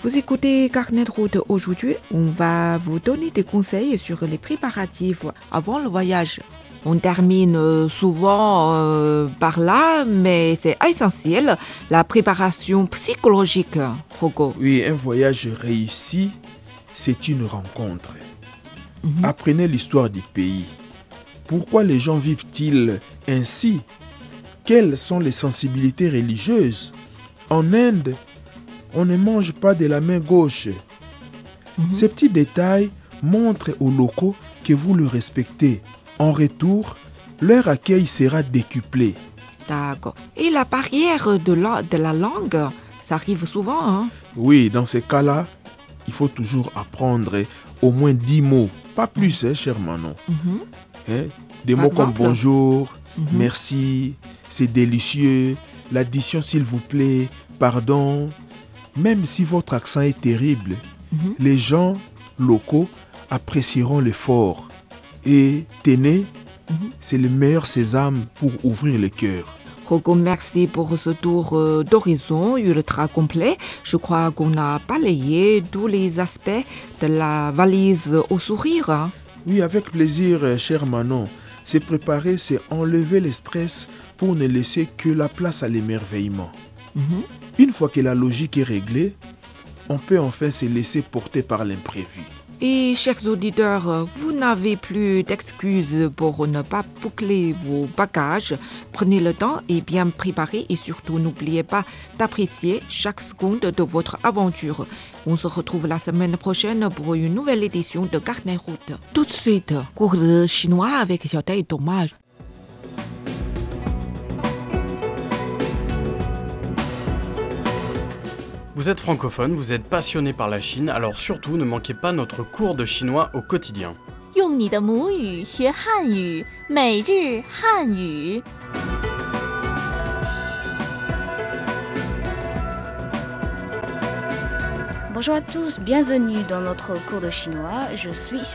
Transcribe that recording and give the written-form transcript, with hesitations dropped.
Vous écoutez Carnet de route aujourd'hui. On va vous donner des conseils sur les préparatifs avant le voyage. On termine souvent par là, mais c'est essentiel, la préparation psychologique, Rogo. Oui, un voyage réussi, c'est une rencontre. Apprenez l'histoire du pays. Pourquoi les gens vivent-ils ainsi? Quelles sont les sensibilités religieuses? En Inde, on ne mange pas de la main gauche. Ces petits détails montrent aux locaux que vous le respectez. En retour, leur accueil sera décuplé. D'accord. Et la barrière de la langue, ça arrive souvent, hein? Oui, dans ces cas-là, il faut toujours apprendre au moins 10 mots. Pas plus, cher Manon. Des mots comme bonjour, merci, c'est délicieux, l'addition s'il vous plaît, pardon. Même si votre accent est terrible, les gens locaux apprécieront l'effort. Et tenez, c'est le meilleur sésame pour ouvrir le cœur. Rogo, merci pour ce tour d'horizon ultra complet. Je crois qu'on a balayé tous les aspects de la valise au sourire, hein? Oui, avec plaisir, cher Manon. Se préparer, c'est enlever le stress pour ne laisser que la place à l'émerveillement. Une fois que la logique est réglée, on peut enfin se laisser porter par l'imprévu. Et chers auditeurs, vous n'avez plus d'excuses pour ne pas boucler vos bagages. Prenez le temps et bien préparer et surtout n'oubliez pas d'apprécier chaque seconde de votre aventure. On se retrouve la semaine prochaine pour une nouvelle édition de Carnet Route. Tout de suite, cours de chinois avec Xiaotai et Thomas. Vous êtes francophone, vous êtes passionné par la Chine, alors surtout ne manquez pas notre cours de chinois au quotidien. 用你的母语学汉语，每日汉语。 Bonjour à tous, bienvenue dans notre cours de chinois. Je suis